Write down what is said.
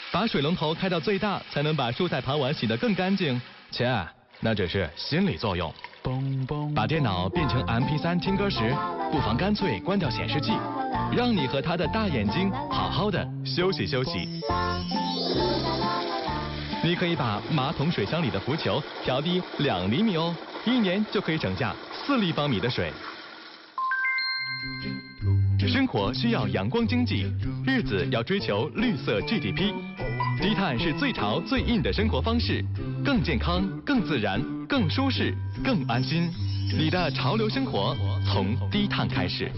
把水龙头开到最大，才能把蔬菜盘碗洗得更干净。切，那只是心理作用。把电脑变成 MP3 听歌时，不妨干脆关掉显示器，让你和他的大眼睛好好的休息休息。你可以把马桶水箱里的浮球调低2厘米哦，1年就可以省下4立方米的水。生活需要阳光经济，日子要追求绿色 GDP。低碳是最潮最硬的生活方式，更健康、更自然、更舒适、更安心。你的潮流生活从低碳开始。